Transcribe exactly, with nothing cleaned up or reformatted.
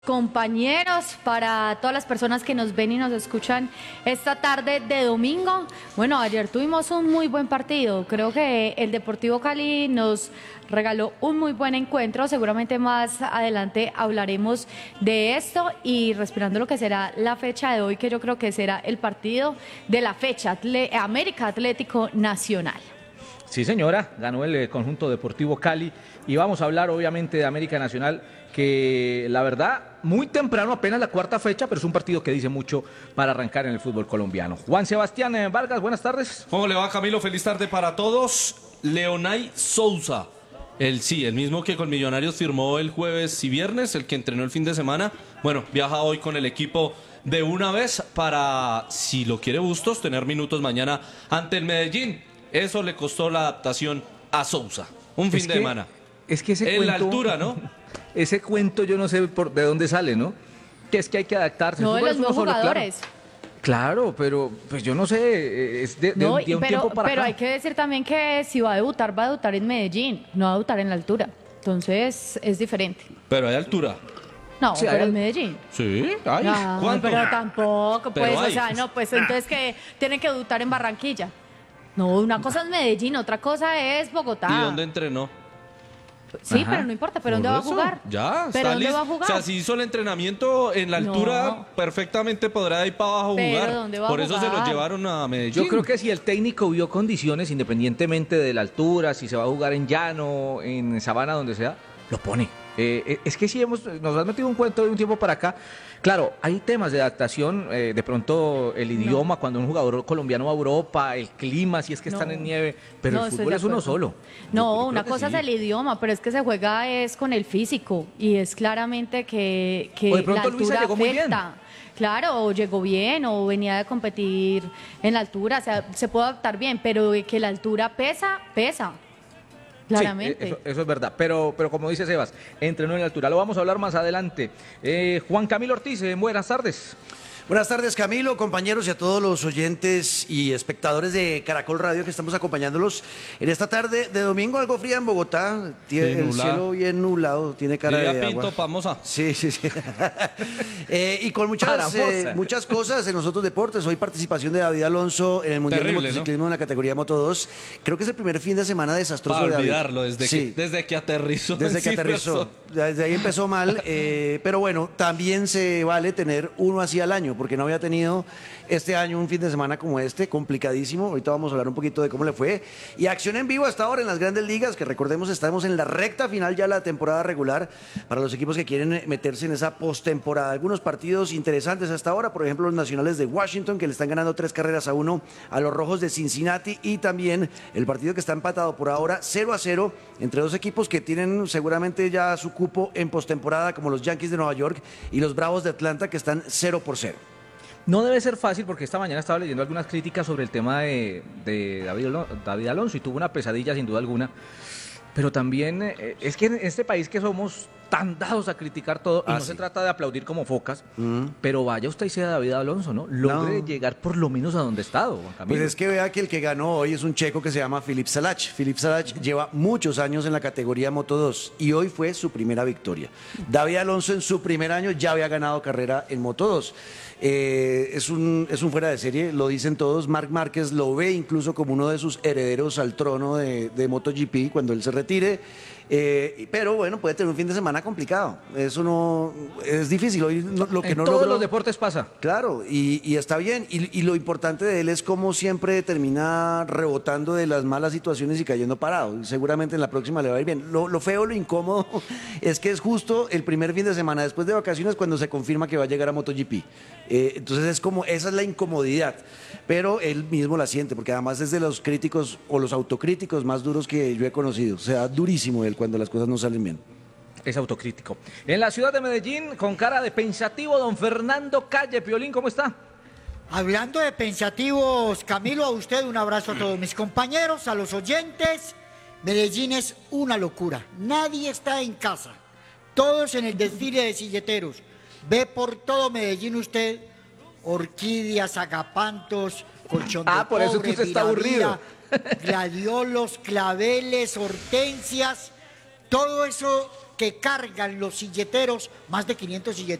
Compañeros, para todas las personas que nos ven y nos escuchan esta tarde de domingo. Bueno, ayer tuvimos un muy buen partido. Creo que el Deportivo Cali nos regaló un muy buen encuentro. Seguramente más adelante hablaremos de esto y respirando lo que será la fecha de hoy, que yo creo que será el partido de la fecha, Atle- América Atlético Nacional. Sí, señora, ganó el eh, conjunto Deportivo Cali y vamos a hablar obviamente de América Nacional, que la verdad, muy temprano, apenas la cuarta fecha, pero es un partido que dice mucho para arrancar en el fútbol colombiano. Juan Sebastián eh, Vargas, buenas tardes. ¿Cómo le va, Camilo? Feliz tarde para todos. Leonay Sousa, el sí, el mismo que con Millonarios firmó el jueves y viernes, el que entrenó el fin de semana. Bueno, viaja hoy con el equipo de una vez para, si lo quiere Bustos, tener minutos mañana ante el Medellín. Eso le costó la adaptación a Sousa. Un fin Es de que, semana. Es que ese En cuento, la altura, ¿no? Ese cuento yo no sé por de dónde sale, ¿no? Que es que hay que adaptarse. No, El de fútbol los es uno nuevos solo, jugadores. Claro. Claro, pero pues yo no sé, eh, es de, de No, un, de un pero, tiempo para pero acá. hay que decir también que si va a debutar, va a debutar en Medellín, no va a debutar en la altura. Entonces es diferente. Pero hay altura. No, Sí, pero hay- en Medellín. Sí, hay. No, ¿Cuánto? pero tampoco, Pero pues, o hay. sea, no, pues entonces que tienen que debutar en Barranquilla. No, una cosa es Medellín, otra cosa es Bogotá. ¿Y dónde entrenó? Sí, Ajá. pero no importa, ¿pero Por dónde va a eso, jugar? Ya, ¿Pero está dónde listo. va a jugar? O sea, si hizo el entrenamiento en la No. altura, perfectamente podrá ir para abajo a Pero jugar. ¿dónde va a Por eso se lo jugar? llevaron a Medellín. Yo creo que si el técnico vio condiciones, independientemente de la altura, si se va a jugar en llano, en sabana, donde sea, lo pone. Eh, eh, es que si hemos, nos has metido un cuento de un tiempo para acá. Claro, hay temas de adaptación, eh, de pronto el idioma, cuando un jugador colombiano va a Europa, el clima, si es que están No. en nieve, pero No, el estoy fútbol de es uno acuerdo. solo. No, Yo- yo una creo que cosa sí. es el idioma, pero es que se juega es con el físico y es claramente que, que O de pronto la Luisa altura llegó muy bien. afecta. Claro, o llegó bien o venía de competir en la altura, o sea, se puede adaptar bien, pero que la altura pesa, pesa. Claramente. Sí, eso, eso es verdad, pero, pero como dice Sebas, entrenó en la altura. Lo vamos a hablar más adelante. Eh, Juan Camilo Ortiz, eh, buenas tardes. Buenas tardes, Camilo, compañeros y a todos los oyentes y espectadores de Caracol Radio que estamos acompañándolos en esta tarde de domingo, algo fría en Bogotá, tiene Sí, el nublado. cielo bien nublado, tiene cara Diría de Pinto agua. Pamosa. Sí, sí, sí. Eh, y con muchas, Paramosa. eh, muchas cosas en los otros deportes. Hoy participación de David Alonso en el Mundial Terrible, de Motociclismo en la categoría Moto dos. Creo que es el primer fin de semana desastroso Para de David. olvidarlo, desde, Sí. que, desde que aterrizó. Desde en que aterrizó. Silverstone. Desde ahí empezó mal, eh, pero bueno, también se vale tener uno así al año, porque no había tenido este año un fin de semana como este, complicadísimo. Ahorita vamos a hablar un poquito de cómo le fue. Y acción en vivo hasta ahora en las grandes ligas, que recordemos estamos en la recta final ya de la temporada regular para los equipos que quieren meterse en esa postemporada. Algunos partidos interesantes hasta ahora, por ejemplo los Nacionales de Washington, que le están ganando tres carreras a uno a los Rojos de Cincinnati, y también el partido que está empatado por ahora cero a cero entre dos equipos que tienen seguramente ya su cupo en postemporada, como los Yankees de Nueva York y los Bravos de Atlanta, que están cero por cero. No debe ser fácil porque esta mañana estaba leyendo algunas críticas sobre el tema de, de David, Alo- David Alonso y tuvo una pesadilla sin duda alguna. Pero también eh, es que en este país que somos tan dados a criticar todo, y Ah, no sí. se trata de aplaudir como focas, Mm. pero vaya usted y sea David Alonso, ¿no? Logre No. llegar por lo menos a donde ha estado, Juan Camilo. Pues es que vea que el que ganó hoy es un checo que se llama Filip Salach. Filip Salach lleva muchos años en la categoría Moto dos y hoy fue su primera victoria. David Alonso en su primer año ya había ganado carrera en Moto dos. Eh, es, un, es un fuera de serie, lo dicen todos. Marc Márquez lo ve incluso como uno de sus herederos al trono de, de MotoGP cuando él se retire. Eh, pero bueno, puede tener un fin de semana complicado. Eso no es difícil. Hoy no- lo que en no todos logró- los deportes pasa. Claro, y, y está bien. Y, y lo importante de él es cómo siempre termina rebotando de las malas situaciones y cayendo parado. Y seguramente en la próxima le va a ir bien. Lo, lo feo, lo incómodo, es que es justo el primer fin de semana después de vacaciones cuando se confirma que va a llegar a MotoGP. Eh, entonces es como, esa es la incomodidad. Pero él mismo la siente, porque además es de los críticos o los autocríticos más duros que yo he conocido. O sea, durísimo él cuando las cosas no salen bien. Es autocrítico. En la ciudad de Medellín, con cara de pensativo, don Fernando Calle. Piolín, ¿cómo está? Hablando de pensativos, Camilo, a usted un abrazo a todos mis compañeros, a los oyentes. Medellín es una locura. Nadie está en casa. Todos en el desfile de silleteros. Ve por todo Medellín usted orquídeas, agapantos, colchón de Ah, por eso es que cobre, usted está viravira, aburrido. gladiolos, claveles, hortensias, todo eso que cargan los silleteros, más de quinientos silleteros.